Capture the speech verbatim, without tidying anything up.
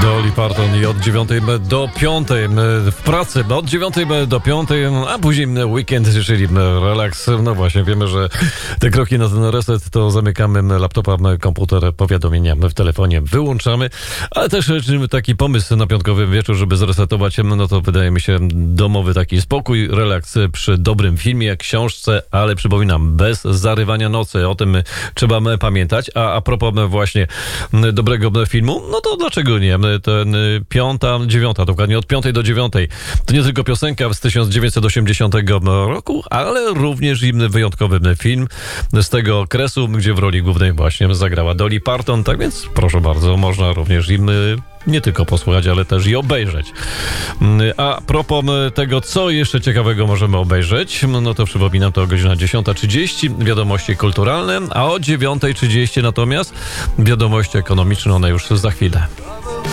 Dolly Parton i od dziewiątej do piątej w pracy, od dziewiątej do piątej, a później weekend, czyli relaks. No właśnie, wiemy, że te kroki na ten reset to zamykamy laptopa, komputer, powiadomienia w telefonie wyłączamy, ale też taki pomysł na piątkowy wieczór, żeby zresetować, no to wydaje mi się domowy taki spokój, relaks przy dobrym filmie, książce, ale przypominam, bez zarywania nocy, o tym trzeba pamiętać. A a propos właśnie dobrego filmu, no to dlaczego nie? Ten piąta, dziewiąta, dokładnie od piątej do dziewiątej. To nie tylko piosenka z tysiąc dziewięćset osiemdziesiątego roku, ale również inny wyjątkowy film z tego okresu, gdzie w roli głównej właśnie zagrała Dolly Parton. Tak więc proszę bardzo, można również im nie tylko posłuchać, ale też i obejrzeć. A propos tego, co jeszcze ciekawego możemy obejrzeć, no to przypominam, to godzina dziesiąta trzydzieści, wiadomości kulturalne, a o dziewiąta trzydzieści natomiast wiadomości ekonomiczne, one już za chwilę.